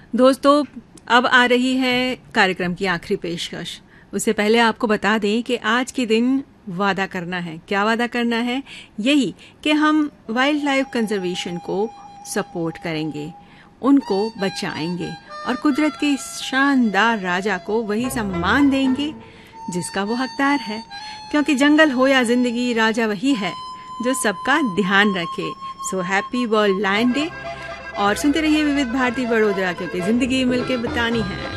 दोस्तों, अब आ रही है कार्यक्रम की आखिरी पेशकश। उससे पहले आपको बता दें कि आज के दिन वादा करना है। क्या वादा करना है? यही कि हम वाइल्ड लाइफ कंजर्वेशन को सपोर्ट करेंगे, उनको बचाएंगे और कुदरत के शानदार राजा को वही सम्मान देंगे जिसका वो हकदार है। क्योंकि जंगल हो या जिंदगी, राजा वही है जो सबका ध्यान रखे। So happy world lion day और सुनते रहिए विविध भारती वडोदरा, क्योंकि जिंदगी मिलके बतानी है।